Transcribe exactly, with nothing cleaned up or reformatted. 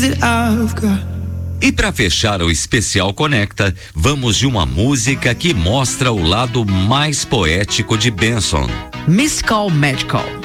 that I've got. E para fechar o especial Conecta, vamos de uma música que mostra o lado mais poético de Benson. Miss Call Magical.